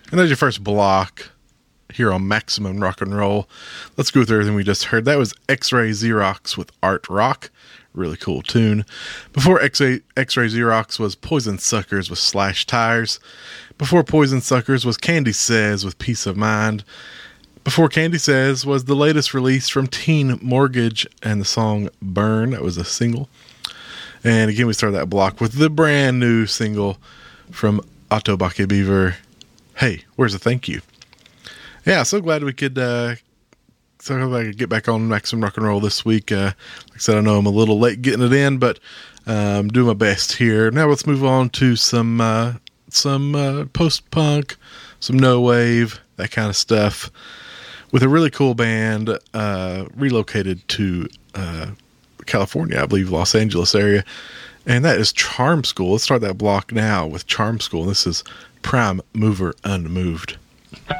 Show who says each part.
Speaker 1: And that's your first block here on Maximum Rock and Roll. Let's go through everything we just heard. That was X-Ray Xerox with Art Rock. Really cool tune. Before X-Ray Xerox was Poison Suckers with Slash Tires. Before Poison Suckers was Candy Says with Peace of Mind. Before Candy Says was the latest release from Teen Mortgage and the song Burn. That was a single. And again, we started that block with the brand new single from Otto Bakke Beaver, Hey, Where's the Thank You? Yeah, so glad we could get back on Maximum Rock and Roll this week. Like I said, I know I'm a little late getting it in, but I'm doing my best here. Now let's move on to some post-punk, some no wave, that kind of stuff, with a really cool band relocated to California, I believe Los Angeles area, and that is Charm School. Let's start that block now with Charm School. This is Prime Mover Unmoved.